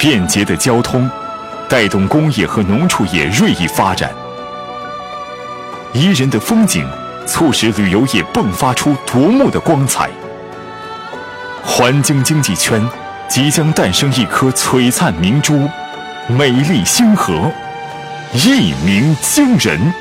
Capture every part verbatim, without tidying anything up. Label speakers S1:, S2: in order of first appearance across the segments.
S1: 便捷的交通带动工业和农畜业锐意发展，宜人的风景促使旅游业迸发出夺目的光彩。环京经济圈即将诞生一颗璀璨明珠，美丽星河，一鸣惊人。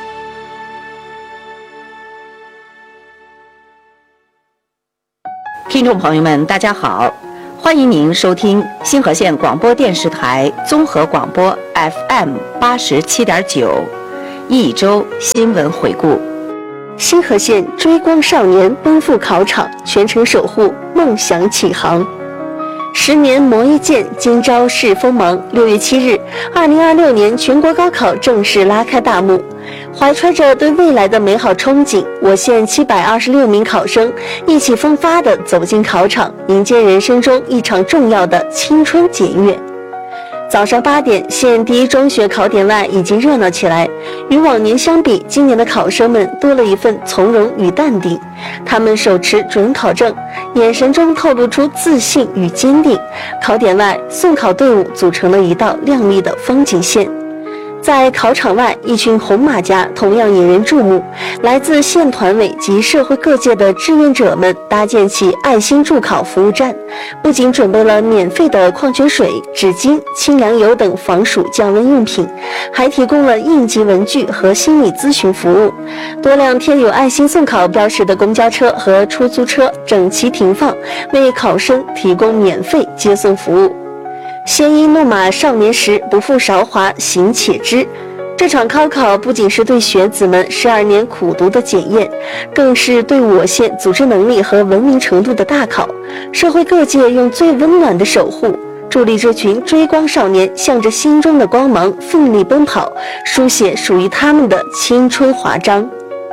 S2: 听众朋友们，大家好，欢迎您收听星河县广播电视台综合广播 F M 八十七点九，一周新闻回顾。
S3: 星河县追光少年奔赴考场，全程守护梦想起航。十年磨一剑，今朝试锋芒。六月七日，二零二六年全国高考正式拉开大幕。怀揣着对未来的美好憧憬，我县七百二十六名考生意气风发地走进考场，迎接人生中一场重要的青春检阅。早上八点，县第一中学考点外已经热闹起来。与往年相比，今年的考生们多了一份从容与淡定。他们手持准考证，眼神中透露出自信与坚定。考点外，送考队伍组成了一道亮丽的风景线。在考场外，一群红马甲同样引人注目。来自县团委及社会各界的志愿者们搭建起爱心助考服务站，不仅准备了免费的矿泉水、纸巾、清凉油等防暑降温用品，还提供了应急文具和心理咨询服务。多辆贴有爱心送考标识的公交车和出租车整齐停放，为考生提供免费接送服务。鲜衣怒马少年时，不负韶华行且知。这场高考不仅是对学子们十二年苦读的检验，更是对我县组织能力和文明程度的大考。社会各界用最温暖的守护，助力这群追光少年向着心中的光芒奋力奔跑，书写属于他们的青春华章。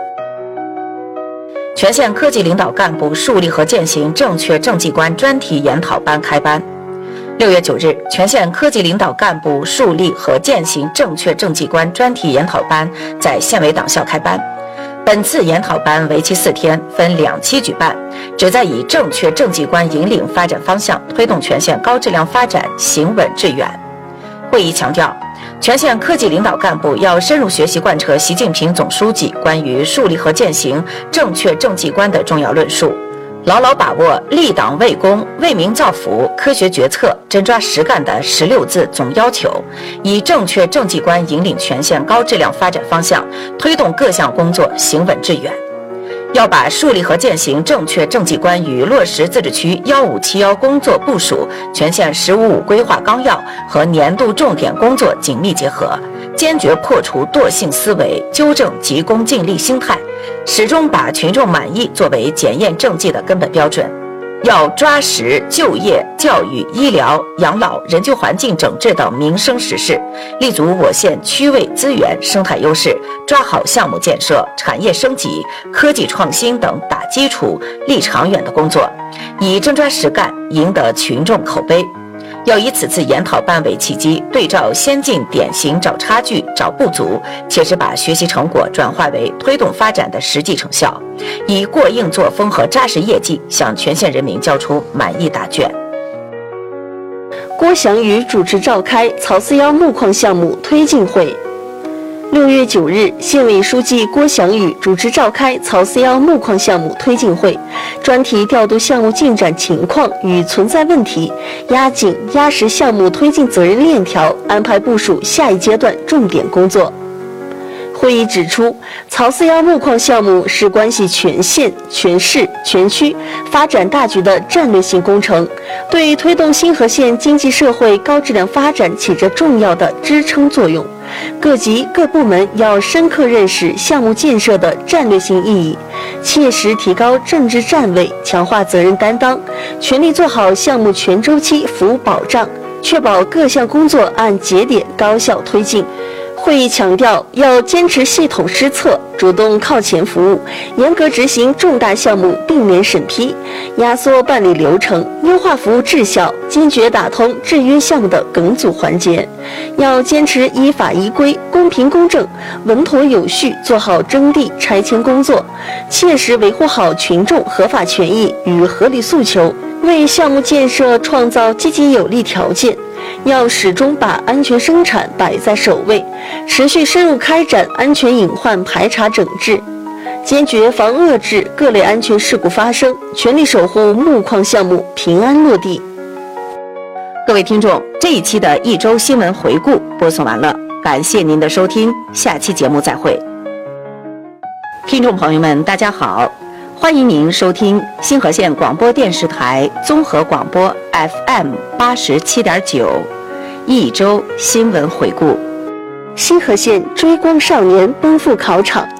S2: 全县科级领导干部树立和践行正确政绩观专题研讨班开班。六月九日，全县科级领导干部树立和践行正确政绩观专题研讨班在县委党校开班。本次研讨班为期四天，分两期举办，旨在以正确政绩观引领发展方向，推动全县高质量发展行稳致远。会议强调，全县科级领导干部要深入学习贯彻习近平总书记关于树立和践行正确政绩观的重要论述，牢牢把握立党为公、为民造福、科学决策、真抓实干的十六字总要求，以正确政绩观引领全县高质量发展方向，推动各项工作行稳致远。要把树立和践行正确政绩观与落实自治区幺五七幺工作部署、全县十五五规划纲要和年度重点工作紧密结合，坚决破除惰性思维，纠正急功近利心态，始终把群众满意作为检验政绩的根本标准。要抓实就业、教育、医疗、养老、人居环境整治等民生实事，立足我县区位资源、生态优势，抓好项目建设、产业升级、科技创新等打基础、立长远的工作，以真抓实干赢得群众口碑。要以此次研讨班为契机，对照先进典型找差距、找不足，切实把学习成果转化为推动发展的实际成效，以过硬作风和扎实业绩向全县人民交出满意答卷。
S3: 郭祥宇主持召开曹四幺木矿项目推进会。六月九日，县委书记郭祥宇主持召开曹四幺木矿项目推进会，专题调度项目进展情况与存在问题，压紧压实项目推进责任链条，安排部署下一阶段重点工作。会议指出，曹四幺木矿项目是关系全县、全市、全区发展大局的战略性工程，对推动星河县经济社会高质量发展起着重要的支撑作用。各级各部门要深刻认识项目建设的战略性意义，切实提高政治站位，强化责任担当，全力做好项目全周期服务保障，确保各项工作按节点高效推进。会议强调，要坚持系统施策，主动靠前服务，严格执行重大项目并联审批，压缩办理流程，优化服务质效，坚决打通制约项目的梗阻环节。要坚持依法依规、公平公正、稳妥有序做好征地拆迁工作，切实维护好群众合法权益与合理诉求， 为项目建设创造积极有利条件，要始终把安全生产摆在首位，持续深入开展安全隐患排查整治，坚决防遏制各类安全事故发生，全力守护木矿项目平安落地。
S2: 各位听众，这一期的一周新闻回顾播送完了，感谢您的收听，下期节目再会。听众朋友们，大家好，欢迎您收听新河县广播电视台综合广播 F M 八十七点九一周新闻回顾。
S3: 新河县追光少年奔赴考场。